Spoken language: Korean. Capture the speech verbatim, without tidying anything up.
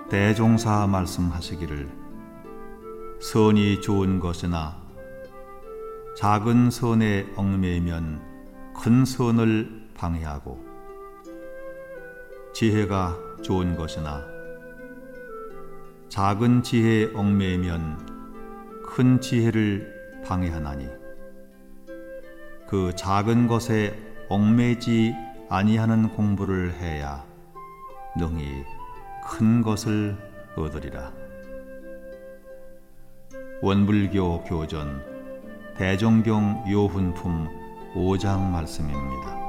대종사 말씀하시기를 선이 좋은 것이나 작은 선에 얽매이면 큰 선을 방해하고 지혜가 좋은 것이나 작은 지혜에 얽매이면 큰 지혜를 방해하나니 그 작은 것에 얽매이지 아니하는 공부를 해야 능히 큰 것을 얻으리라. 원불교 교전 대종경 요훈품 오 장 말씀입니다.